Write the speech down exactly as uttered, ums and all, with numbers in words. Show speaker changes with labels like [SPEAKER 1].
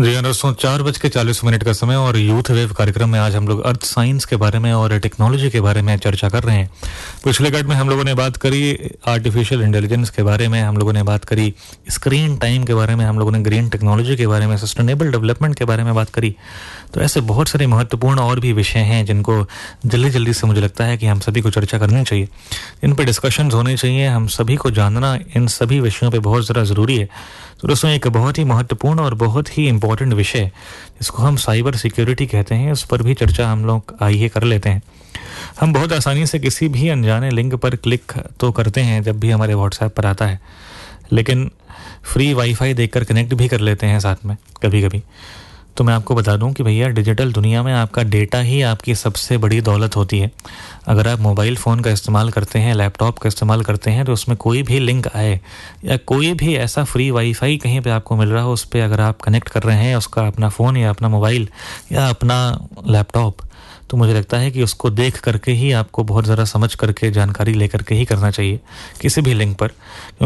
[SPEAKER 1] जी हाँ दोस्तों, चार बज के चालीस मिनट का समय और यूथ वेव कार्यक्रम में आज हम लोग अर्थ साइंस के बारे में और टेक्नोलॉजी के बारे में चर्चा कर रहे हैं। पिछले कट में हम लोगों ने बात करी आर्टिफिशियल इंटेलिजेंस के बारे में, हम लोगों ने बात करी स्क्रीन टाइम के बारे में, हम लोगों ने ग्रीन टेक्नोलॉजी के बारे में, सस्टेनेबल डेवलपमेंट के बारे में बात करी। तो ऐसे बहुत सारे महत्वपूर्ण और भी विषय हैं जिनको जल्दी जल्दी से मुझे लगता है कि हम सभी को चर्चा करनी चाहिए, इन पर डिस्कशंस होने चाहिए। हम सभी को जानना इन सभी विषयों पे बहुत ज़्यादा ज़रूरी है। तो दोस्तों, एक बहुत ही महत्वपूर्ण और बहुत ही इम्पोर्टेंट विषय जिसको हम साइबर सिक्योरिटी कहते हैं, उस पर भी चर्चा हम लोग आइए कर लेते हैं। हम बहुत आसानी से किसी भी अनजाने लिंक पर क्लिक तो करते हैं जब भी हमारे व्हाट्सएप पर आता है, लेकिन फ्री वाईफाई देखकर कनेक्ट भी कर लेते हैं साथ में कभी कभी। तो मैं आपको बता दूं कि भैया, डिजिटल दुनिया में आपका डेटा ही आपकी सबसे बड़ी दौलत होती है। अगर आप मोबाइल फ़ोन का इस्तेमाल करते हैं, लैपटॉप का इस्तेमाल करते हैं, तो उसमें कोई भी लिंक आए या कोई भी ऐसा फ्री वाईफाई कहीं पे आपको मिल रहा हो, उस पर अगर आप कनेक्ट कर रहे हैं उसका अपना फ़ोन या अपना मोबाइल या अपना लैपटॉप, तो मुझे लगता है कि उसको देख करके ही आपको बहुत ज़रा समझ करके जानकारी ले करके ही करना चाहिए किसी भी लिंक पर।